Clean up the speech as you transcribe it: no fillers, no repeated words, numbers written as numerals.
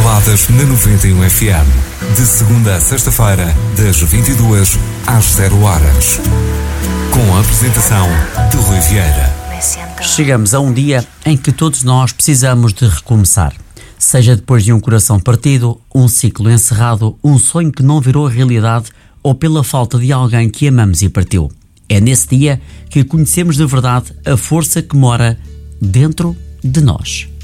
Baladas na 91 FM. De segunda a sexta-feira, das 22 às 0 horas. Com a apresentação de Rui Vieira. Chegamos a um dia em que todos nós precisamos de recomeçar. Seja depois de um coração partido, um ciclo encerrado, um sonho que não virou realidade ou pela falta de alguém que amamos e partiu. É nesse dia que conhecemos de verdade a força que mora dentro de nós.